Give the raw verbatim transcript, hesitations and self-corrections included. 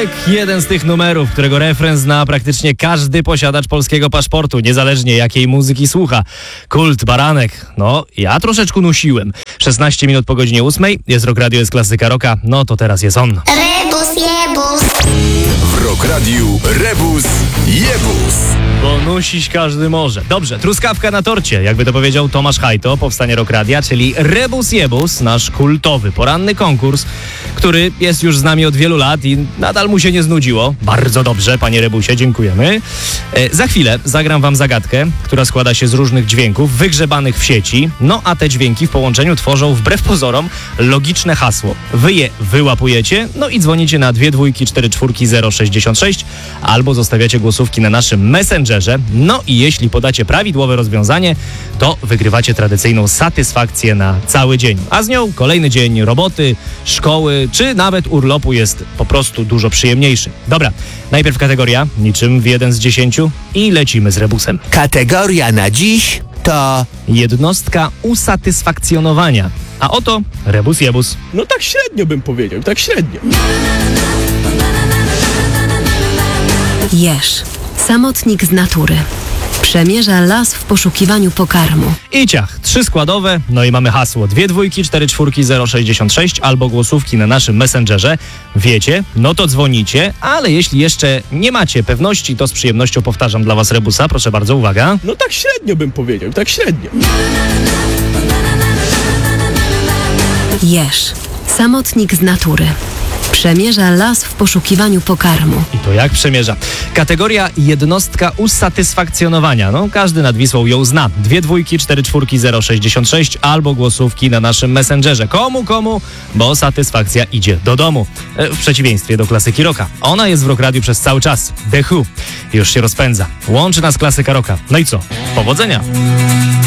Baranek, jeden z tych numerów, którego refren zna praktycznie każdy posiadacz polskiego paszportu, niezależnie jakiej muzyki słucha. Kult Baranek, no ja troszeczkę nusiłem. szesnaście minut po godzinie ósmej, jest Rock Radio, jest klasyka rocka, no to teraz jest on. Rebus, jebus. W Rock Radiu Rebus, jebus. Bo nusić każdy może. Dobrze, truskawka na torcie, jakby to powiedział Tomasz Hajto, powstanie Rock Radia, czyli Rebus Jebus, nasz kultowy, poranny konkurs, który jest już z nami od wielu lat i nadal mu się nie znudziło. Bardzo dobrze, panie Rebusie, dziękujemy. E, za chwilę zagram wam zagadkę, która składa się z różnych dźwięków wygrzebanych w sieci, no a te dźwięki w połączeniu tworzą wbrew pozorom logiczne hasło. Wy je wyłapujecie, no i dzwonicie na dwie dwójki, cztery czwórki, zero sześćdziesiąt sześć albo zostawiacie głosówki na naszym Messengerze. No i jeśli podacie prawidłowe rozwiązanie, to wygrywacie tradycyjną satysfakcję na cały dzień. A z nią kolejny dzień roboty, szkoły, czy nawet urlopu jest po prostu dużo przyjemniejszy. Dobra, najpierw kategoria, niczym w jeden z dziesięciu i lecimy z rebusem. Kategoria na dziś to Jednostka usatysfakcjonowania. A oto rebus jebus. No tak średnio bym powiedział, tak średnio. Jeż. Samotnik z natury. Przemierza las w poszukiwaniu pokarmu. I ciach, trzy składowe, no i mamy hasło dwie dwójki, cztery czwórki, zero sześćdziesiąt sześć albo głosówki na naszym Messengerze. Wiecie, no to dzwonicie, ale jeśli jeszcze nie macie pewności, to z przyjemnością powtarzam dla was rebusa, proszę bardzo, uwaga. No tak średnio bym powiedział, tak średnio. Jeż. Samotnik z natury. Przemierza las w poszukiwaniu pokarmu. I to jak przemierza? Kategoria jednostka usatysfakcjonowania. No, każdy nad Wisłą ją zna. Dwie dwójki, cztery czwórki, zero sześćdziesiąt sześć albo głosówki na naszym Messengerze. Komu, komu? Bo satysfakcja idzie do domu. E, w przeciwieństwie do klasyki rocka. Ona jest w Rock Radiu przez cały czas. The Who już się rozpędza. Łączy nas klasyka rocka. No i co? Powodzenia!